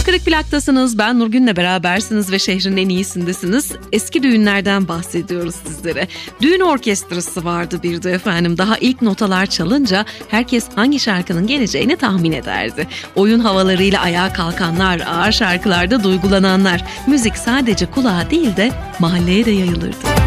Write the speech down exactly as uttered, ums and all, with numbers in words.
Kırık Plak'tasınız. Ben Nurgün'le berabersiniz ve şehrin en iyisindesiniz. Eski düğünlerden bahsediyoruz sizlere. Düğün orkestrası vardı bir de efendim. Daha ilk notalar çalınca herkes hangi şarkının geleceğini tahmin ederdi. Oyun havalarıyla ayağa kalkanlar, ağır şarkılarda duygulananlar. Müzik sadece kulağa değil de mahalleye de yayılırdı.